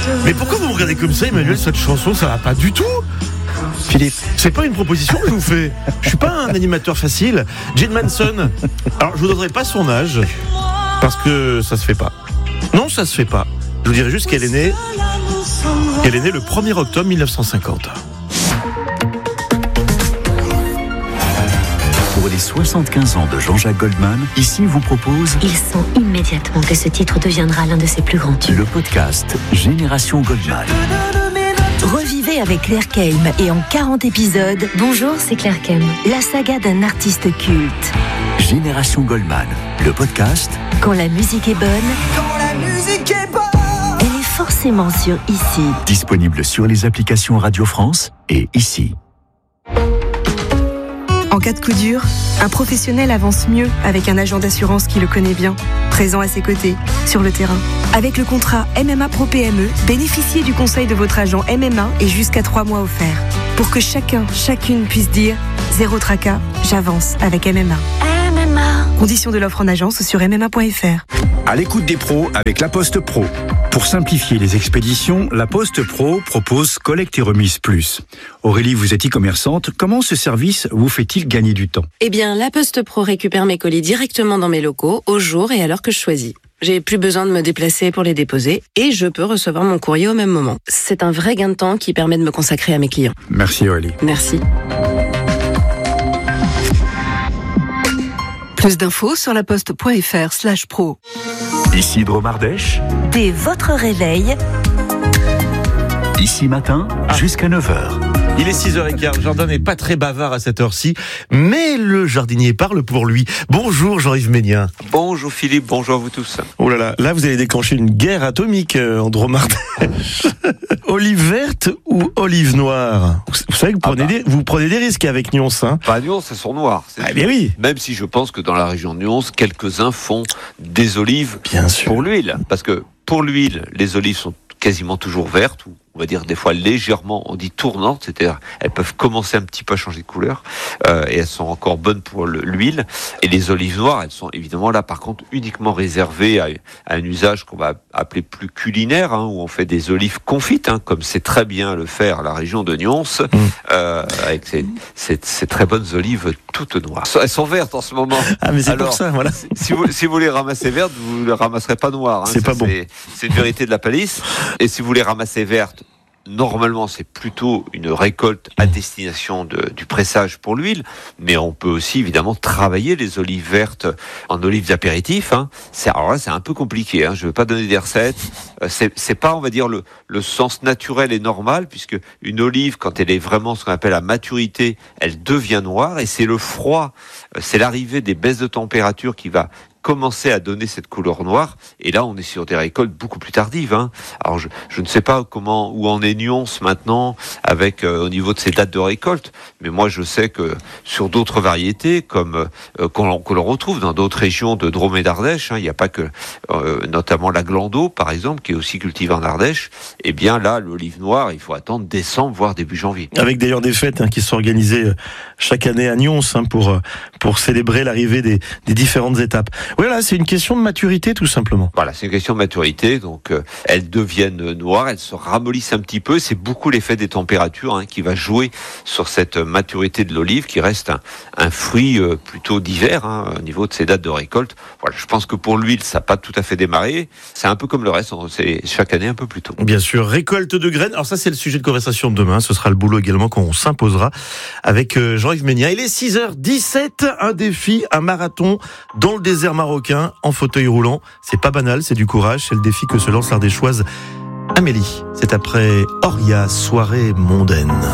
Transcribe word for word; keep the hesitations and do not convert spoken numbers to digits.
Mais pourquoi vous me regardez comme ça, Emmanuel? Cette chanson, ça va pas du tout. Philippe, c'est pas une proposition que je vous fais. Je suis pas un animateur facile. Jane Manson. Alors, je vous donnerai pas son âge parce que ça se fait pas. Non, ça se fait pas. Je vous dirai juste qu'elle est née. qu'elle est née le premier octobre mille neuf cent cinquante. Pour les soixante-quinze ans de Jean-Jacques Goldman, ici vous propose... Il sent immédiatement que ce titre deviendra l'un de ses plus grands tubes. Le podcast Génération Goldman. Revivez avec Claire Keim et en quarante épisodes. Bonjour, c'est Claire Keim. La saga d'un artiste culte. Génération Goldman, le podcast. Quand la musique est bonne. Quand la musique est bonne. Elle est forcément sur Ici. Disponible sur les applications Radio France et Ici. En cas de coup dur, un professionnel avance mieux avec un agent d'assurance qui le connaît bien, présent à ses côtés, sur le terrain. Avec le contrat M M A Pro P M E, bénéficiez du conseil de votre agent M M A et jusqu'à trois mois offerts. Pour que chacun, chacune puisse dire « Zéro tracas, j'avance avec M M A ». M M A. Conditions de l'offre en agence sur m m a point f r. À l'écoute des pros avec La Poste Pro. Pour simplifier les expéditions, La Poste Pro propose Collecte et Remise Plus. Aurélie, vous êtes e-commerçante. Comment ce service vous fait-il gagner du temps? Eh bien, La Poste Pro récupère mes colis directement dans mes locaux, au jour et à l'heure que je choisis. J'ai plus besoin de me déplacer pour les déposer et je peux recevoir mon courrier au même moment. C'est un vrai gain de temps qui permet de me consacrer à mes clients. Merci Aurélie. Merci. Plus d'infos sur laposte.fr slash pro. Ici Dromardèche. Dès votre réveil. Ici matin, jusqu'à neuf heures. Il est six heures quinze, le jardin n'est pas très bavard à cette heure-ci, mais le jardinier parle pour lui. Bonjour Jean-Yves Ménien. Bonjour Philippe, bonjour à vous tous. Oh là là, là vous allez déclencher une guerre atomique euh, en Dromardèche. Olive verte ou olive noire? Vous savez que vous, ah prenez, bah. des, vous prenez des risques avec Nyons, hein? Pas Nyons, c'est son noir. C'est ah bien oui. Même si je pense que dans la région de Nyons, quelques-uns font des olives bien sûr. Pour l'huile. Parce que pour l'huile, les olives sont quasiment toujours vertes, ou on va dire des fois légèrement, on dit tournantes, c'est-à-dire elles peuvent commencer un petit peu à changer de couleur, euh, et elles sont encore bonnes pour le, l'huile. Et les olives noires, elles sont évidemment là par contre uniquement réservées à, à un usage qu'on va appeler plus culinaire, hein, où on fait des olives confites, hein, comme c'est très bien le faire la région de Nyons, mmh. euh, avec ces, ces, ces très bonnes olives toutes noires. Elles sont vertes en ce moment. Ah mais c'est Alors, pour ça, voilà. Si vous, si vous les ramassez vertes, vous ne les ramasserez pas noires. Hein, c'est ça, pas bon. C'est, c'est une vérité de la palisse. Et si vous les ramassez vertes, normalement, c'est plutôt une récolte à destination de, du pressage pour l'huile, mais on peut aussi évidemment travailler les olives vertes en olives d'apéritif. Hein. C'est, alors là, c'est un peu compliqué. Hein. Je ne veux pas donner des recettes. C'est, c'est pas, on va dire, le, le sens naturel et normal, puisque une olive, quand elle est vraiment ce qu'on appelle à maturité, elle devient noire, et c'est le froid, c'est l'arrivée des baisses de température qui va commencer à donner cette couleur noire, et là on est sur des récoltes beaucoup plus tardives. Hein. Alors je, je ne sais pas comment où en est Nyons maintenant avec euh, au niveau de ces dates de récolte, mais moi je sais que sur d'autres variétés comme euh, qu'on, que l'on retrouve dans d'autres régions de Drôme et d'Ardèche, hein, il n'y a pas que euh, notamment la Glando par exemple qui est aussi cultivée en Ardèche. Et eh bien là l'olive noire il faut attendre décembre voire début janvier. Avec d'ailleurs des fêtes hein, qui sont organisées chaque année à Nyons hein, pour pour célébrer l'arrivée des, des différentes étapes. Voilà, c'est une question de maturité tout simplement. Voilà, c'est une question de maturité, donc euh, elles deviennent noires, elles se ramollissent un petit peu, c'est beaucoup l'effet des températures hein, qui va jouer sur cette maturité de l'olive qui reste un, un fruit euh, plutôt d'hiver hein, au niveau de ses dates de récolte. Voilà, je pense que pour l'huile, ça n'a pas tout à fait démarré, c'est un peu comme le reste, c'est chaque année un peu plus tôt. Bien sûr, récolte de graines, alors ça c'est le sujet de conversation de demain, ce sera le boulot également qu'on s'imposera avec euh, Jean-Yves Ménien. Il est six heures dix-sept, un défi, un marathon dans le désert marocain en fauteuil roulant. C'est pas banal, c'est du courage, c'est le défi que se lance l'Ardéchoise Amélie. C'est après Oria, soirée mondaine.